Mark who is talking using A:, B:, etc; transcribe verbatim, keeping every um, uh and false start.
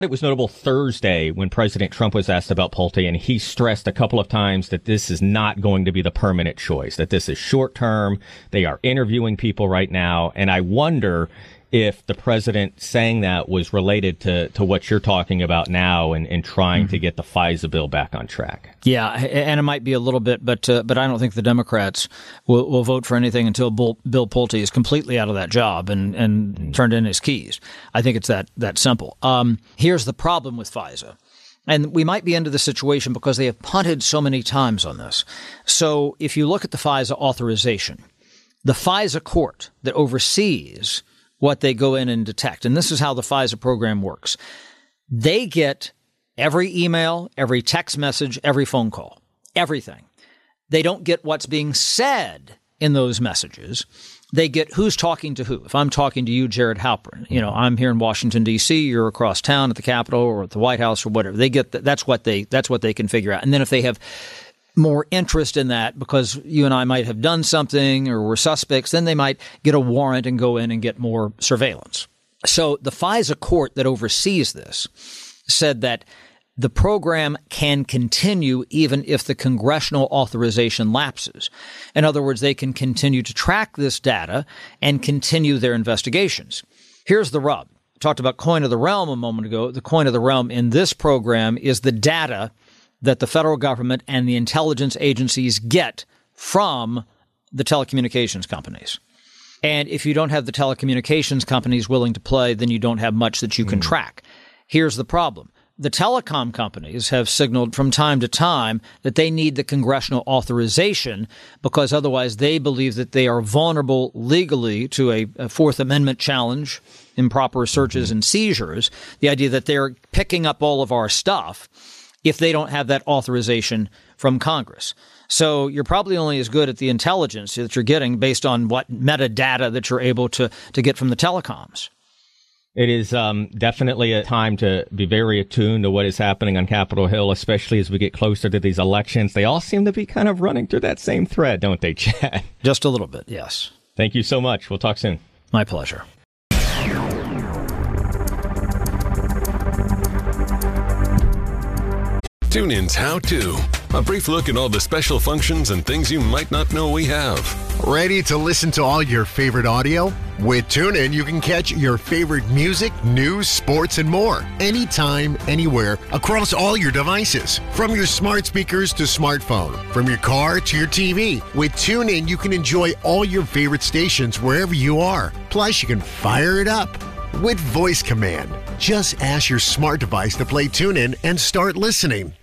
A: It was notable Thursday when President Trump was asked about Pulte, and he stressed a couple of times that this is not going to be the permanent choice, that this is short term. They are interviewing people right now. And I wonder if the president saying that was related to, to what you're talking about now and, and trying mm-hmm. to get the FISA bill back on track.
B: Yeah, and it might be a little bit, but uh, but I don't think the Democrats will, will vote for anything until Bill, Bill Pulte is completely out of that job and, and mm-hmm. turned in his keys. I think it's that, that simple. Um, here's the problem with FISA. And we might be into the situation because they have punted so many times on this. So if you look at the FISA authorization, the FISA court that oversees what they go in and detect. And this is how the FISA program works. They get every email, every text message, every phone call, everything. They don't get what's being said in those messages. They get who's talking to who. If I'm talking to you, Jared Halpern, you know, I'm here in Washington, D C, you're across town at the Capitol or at the White House or whatever. They get that. That's what they, that's what they can figure out. And then if they have more interest in that because you and I might have done something or we're suspects, then they might get a warrant and go in and get more surveillance. So the FISA court that oversees this said that the program can continue even if the congressional authorization lapses. In other words, they can continue to track this data and continue their investigations. Here's the rub. I talked about coin of the realm a moment ago. The coin of the realm in this program is the data that the federal government and the intelligence agencies get from the telecommunications companies. And if you don't have the telecommunications companies willing to play, then you don't have much that you can mm. track. Here's the problem. The telecom companies have signaled from time to time that they need the congressional authorization because otherwise they believe that they are vulnerable legally to a, a Fourth Amendment challenge, improper searches mm-hmm. and seizures, the idea that they're picking up all of our stuff if they don't have that authorization from Congress. So you're probably only as good at the intelligence that you're getting based on what metadata that you're able to, to get from the telecoms.
A: It is um, definitely a time to be very attuned to what is happening on Capitol Hill, especially as we get closer to these elections. They all seem to be kind of running through that same thread, don't they, Chad?
B: Just a little bit, yes.
A: Thank you so much. We'll talk soon.
B: My pleasure.
C: TuneIn's How To. A brief look at all the special functions and things you might not know we have.
D: Ready to listen to all your favorite audio? With TuneIn, you can catch your favorite music, news, sports, and more. Anytime, anywhere, across all your devices. From your smart speakers to smartphone. From your car to your T V. With TuneIn, you can enjoy all your favorite stations wherever you are. Plus, you can fire it up with voice command. Just ask your smart device to play TuneIn and start listening.